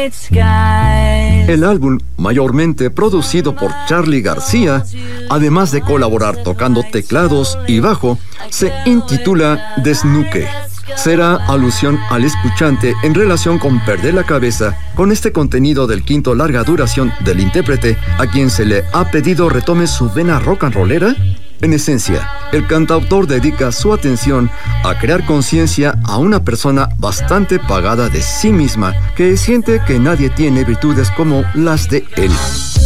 El álbum, mayormente producido por Charly García, además de colaborar tocando teclados y bajo, se intitula Desnuque. Será alusión al escuchante en relación con perder la cabeza con este contenido del quinto larga duración del intérprete, a quien se le ha pedido retome su vena rock and rollera. En esencia, el cantautor dedica su atención a crear conciencia a una persona bastante pagada de sí misma, que siente que nadie tiene virtudes como las de él.